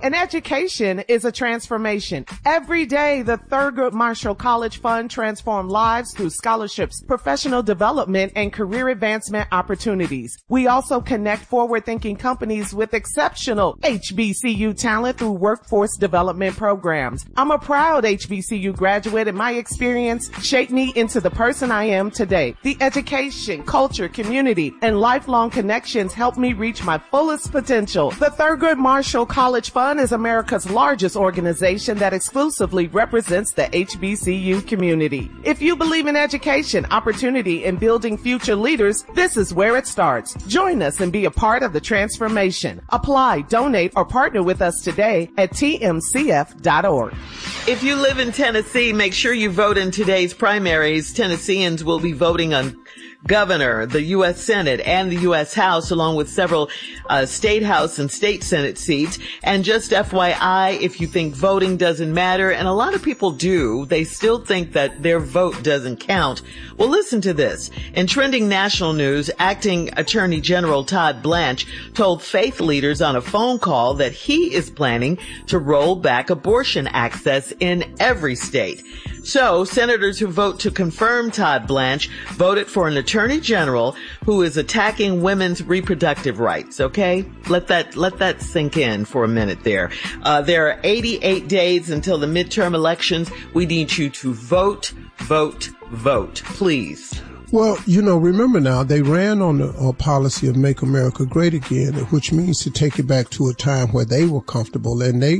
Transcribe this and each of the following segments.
An education is a transformation. Every day, the Thurgood Marshall College Fund transforms lives through scholarships, professional development, and career advancement opportunities. We also connect forward-thinking companies with exceptional HBCU talent through workforce development programs. I'm a proud HBCU graduate, and my experience shaped me into the person I am today. The education, culture, community, and lifelong connections helped me reach my fullest potential. The Thurgood Marshall College Fund is America's largest organization that exclusively represents the HBCU community. If you believe in education, opportunity, and building future leaders, this is where it starts. Join us and be a part of the transformation. Apply, donate, or partner with us today at tmcf.org. If you live in Tennessee, make sure you vote in today's primaries. Tennesseans will be voting on governor, the U.S. Senate, and the U.S. House, along with several state House and state Senate seats. And just FYI, if you think voting doesn't matter, and a lot of people do, they still think that their vote doesn't count. Well, listen to this. In trending national news, Acting Attorney General Todd Blanche told faith leaders on a phone call that he is planning to roll back abortion access in every state. So, senators who vote to confirm Todd Blanche voted for an attorney general who is attacking women's reproductive rights, okay? Let that sink in for a minute there. There are 88 days until the midterm elections. We need you to vote, please. Well, remember now, they ran on a policy of Make America Great Again, which means to take it back to a time where they were comfortable. And they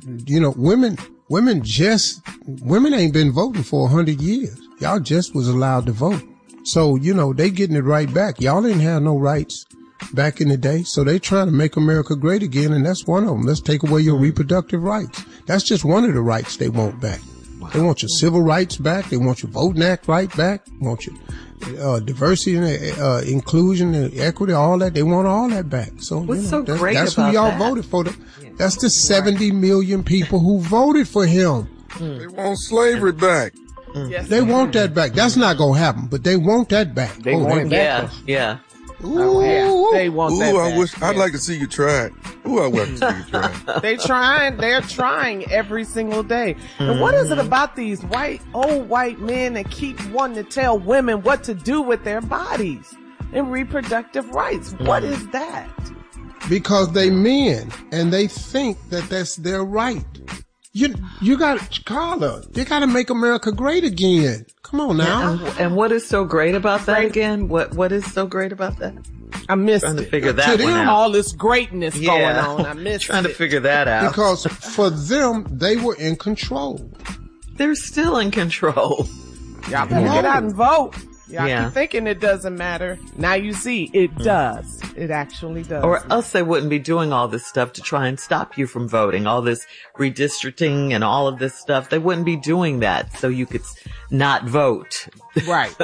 women ain't been voting for 100 years. Y'all just was allowed to vote. So, they getting it right back. Y'all didn't have no rights back in the day. So they trying to make America great again. And that's one of them. Let's take away your reproductive rights. That's just one of the rights they want back. Wow. They want your civil rights back. They want your Voting Act right back. They want your diversity and inclusion and equity, all that. They want all that back. So what's so great that's about who y'all that? voted for. That's the 70 million people who voted for him. They want slavery back. Yes, they want that back. That's not going to happen, but they want that back. They want that back. Yeah. Ooh, they want that back. I'd like to see you try it. I'd like to see you try it. They're trying every single day. And what is it about these old white men that keep wanting to tell women what to do with their bodies and reproductive rights? What is that? Because they men and they think that that's their right. You got Carla. You got to make America great again. Come on now. And what is so great about that again? What is so great about that? I missed trying it. To figure that one out. All this greatness going on. I missed trying to figure that out. Because for them, they were in control. They're still in control. Y'all better get out and vote. Y'all keep thinking it doesn't matter. Now you see, it does. It actually does. Or else they wouldn't be doing all this stuff to try and stop you from voting. All this redistricting and all of this stuff. They wouldn't be doing that so you could not vote. Right.